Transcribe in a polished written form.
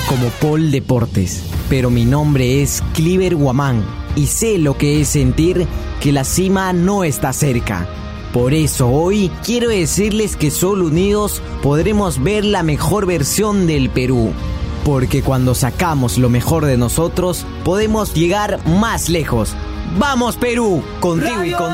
como Paul Deportes, pero mi nombre es Cliver Guamán y sé lo que es sentir que la cima no está cerca. Por eso hoy quiero decirles que solo unidos podremos ver la mejor versión del Perú. Porque cuando sacamos lo mejor de nosotros, podemos llegar más lejos. ¡Vamos, Perú! Contigo y con